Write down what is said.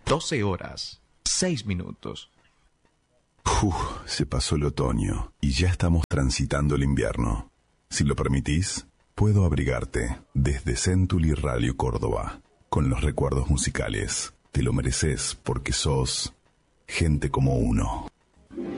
12 horas, 6 minutos. Se pasó el otoño y ya estamos transitando el invierno. Si lo permitís, puedo abrigarte desde Century Radio Córdoba con los recuerdos musicales. Te lo mereces porque sos gente como uno.